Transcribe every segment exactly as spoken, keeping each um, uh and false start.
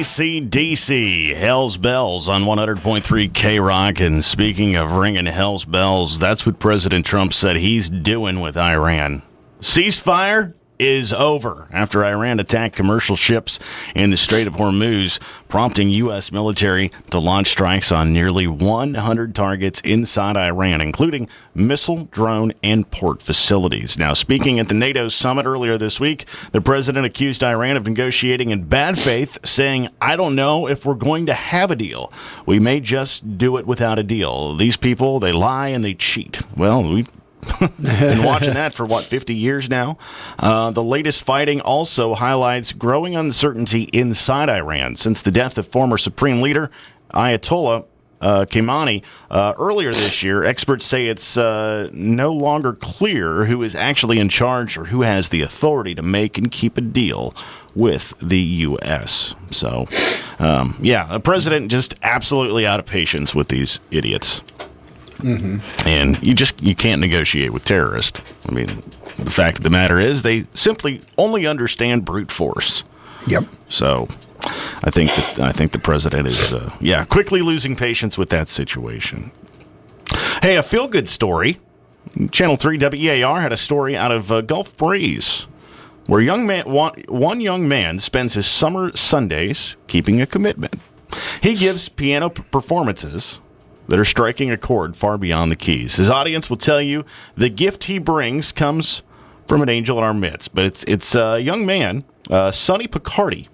A C D C, Hell's Bells on one hundred point three K-Rock. And speaking of ringing Hell's Bells, that's what President Trump said he's doing with Iran. Ceasefire is over after Iran attacked commercial ships in the Strait of Hormuz, prompting U S military to launch strikes on nearly one hundred targets inside Iran, including missile, drone, and port facilities. Now, speaking at the NATO summit earlier this week, the president accused Iran of negotiating in bad faith, saying, "I don't know if we're going to have a deal. We may just do it without a deal. These people, they lie and they cheat." Well, we've been watching that for, what, fifty years now? Uh, the latest fighting also highlights growing uncertainty inside Iran since the death of former Supreme Leader Ayatollah uh, Khamenei uh, earlier this year. Experts say it's uh, no longer clear who is actually in charge or who has the authority to make and keep a deal with the U S. So, um, yeah, the president just absolutely out of patience with these idiots. Mm-hmm. And you just you can't negotiate with terrorists. I mean, the fact of the matter is they simply only understand brute force. Yep. So I think that I think the president is uh, yeah quickly losing patience with that situation. Hey, a feel good story. Channel three W E A R had a story out of uh, Gulf Breeze, where young man one, one young man spends his summer Sundays keeping a commitment. He gives piano p- performances that are striking a chord far beyond the keys. His audience will tell you the gift he brings comes from an angel in our midst. But it's it's a young man, uh, Sonny Picardi,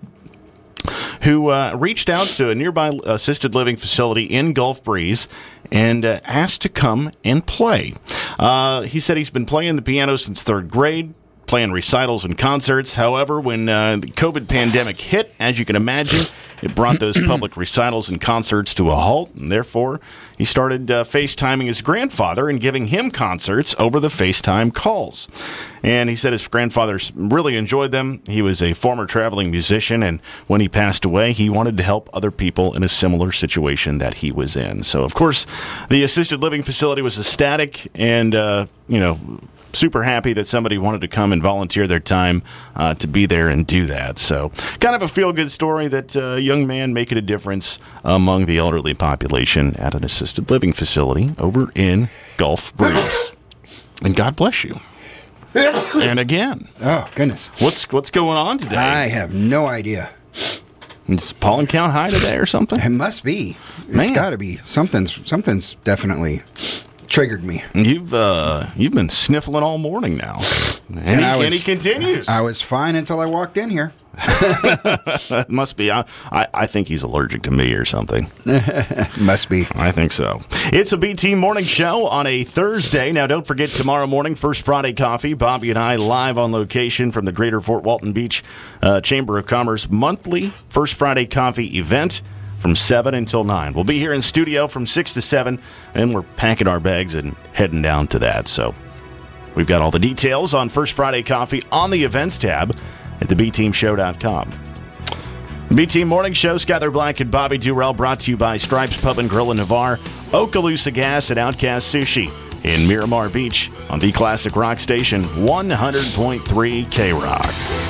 who uh, reached out to a nearby assisted living facility in Gulf Breeze and uh, asked to come and play. Uh, he said he's been playing the piano since third grade, playing recitals and concerts. However, when uh, the COVID pandemic hit, as you can imagine, it brought those public recitals and concerts to a halt, and therefore he started uh, FaceTiming his grandfather and giving him concerts over the FaceTime calls. And he said his grandfather really enjoyed them. He was a former traveling musician, and when he passed away, he wanted to help other people in a similar situation that he was in. So, of course, the assisted living facility was ecstatic and, uh, you know, super happy that somebody wanted to come and volunteer their time uh, to be there and do that. So kind of a feel-good story that a uh, young man making a difference among the elderly population at an assisted living facility over in Gulf Breeze. And God bless you. And again. Oh, goodness. What's what's going on today? I have no idea. Is pollen count high today or something? It must be. It's got to be. Something's something's definitely triggered me. You've uh, you've been sniffling all morning now, and, and, he, was, and he continues. I was fine until I walked in here. It must be. I, I I think he's allergic to me or something. Must be. I think so. It's a B-Team Morning Show on a Thursday. Now, don't forget tomorrow morning, First Friday Coffee. Bobby and I live on location from the Greater Fort Walton Beach uh, Chamber of Commerce monthly First Friday Coffee event from seven until nine. We'll be here in studio from six to seven, and we're packing our bags and heading down to that. So we've got all the details on First Friday Coffee on the events tab at the b team show dot com. The B-Team Morning Show, Skyler Black and Bobby Durrell, brought to you by Stripes Pub and Grill in Navarre, Okaloosa Gas and Outcast Sushi in Miramar Beach on the Classic Rock Station, one hundred point three K-Rock.